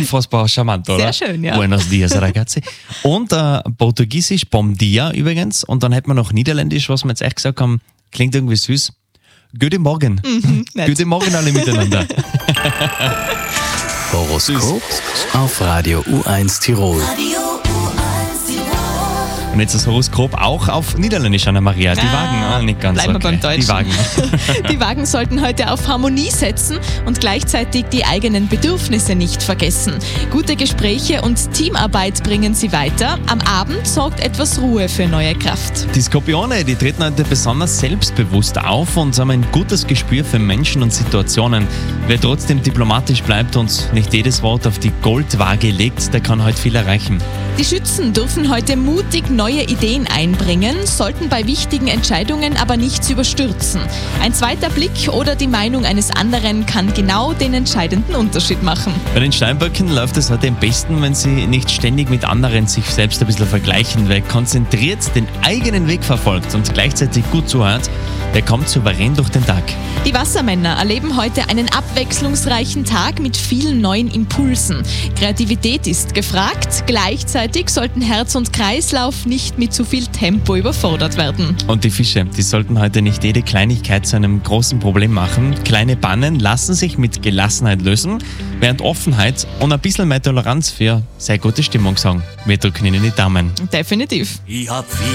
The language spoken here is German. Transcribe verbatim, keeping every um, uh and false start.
unfassbar charmant, oder? Sehr schön, ja. Buenos dias, ragazzi. Und äh, Portugiesisch, bom dia übrigens. Und dann hätten wir noch Niederländisch, was wir jetzt echt gesagt haben, klingt irgendwie süß. Guten Morgen. Mhm, nett. Guten Morgen alle miteinander. Horoskop auf Radio U eins Tirol. Und jetzt das Horoskop auch auf Niederländisch, Anna-Maria. Die Ah, Wagen, ah, nicht ganz bleiben wir okay. beim Deutschen. Die Wagen. Die Wagen sollten heute auf Harmonie setzen und gleichzeitig die eigenen Bedürfnisse nicht vergessen. Gute Gespräche und Teamarbeit bringen sie weiter. Am Abend sorgt etwas Ruhe für neue Kraft. Die Skorpione, die treten heute besonders selbstbewusst auf und haben ein gutes Gespür für Menschen und Situationen. Wer trotzdem diplomatisch bleibt und nicht jedes Wort auf die Goldwaage legt, der kann heute viel erreichen. Die Schützen dürfen heute mutig neue Ideen einbringen, sollten bei wichtigen Entscheidungen aber nichts überstürzen. Ein zweiter Blick oder die Meinung eines anderen kann genau den entscheidenden Unterschied machen. Bei den Steinböcken läuft es heute am besten, wenn sie nicht ständig mit anderen sich selbst ein bisschen vergleichen. Wer konzentriert den eigenen Weg verfolgt und gleichzeitig gut zuhört, der kommt souverän durch den Tag. Die Wassermänner erleben heute einen abwechslungsreichen Tag mit vielen neuen Impulsen. Kreativität ist gefragt, gleichzeitig sollten Herz und Kreislauf nicht mit zu viel Tempo überfordert werden. Und die Fische, die sollten heute nicht jede Kleinigkeit zu einem großen Problem machen. Kleine Pannen lassen sich mit Gelassenheit lösen, während Offenheit und ein bisschen mehr Toleranz für sehr gute Stimmung sorgen. Wir drücken Ihnen die Daumen. Definitiv. Ich hab